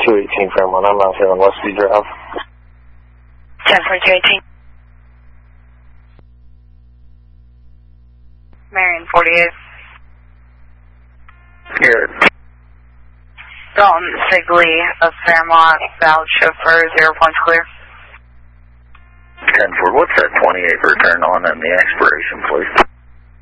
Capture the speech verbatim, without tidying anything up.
two eighteen Fairmont, I'm out here on Westview Drive. ten forty-two eighteen. Marion forty-eight. Here. Dalton Sigley of Fairmont, valid chauffeur, zero points clear. ten four, what's that twenty-eight return on and the expiration, please?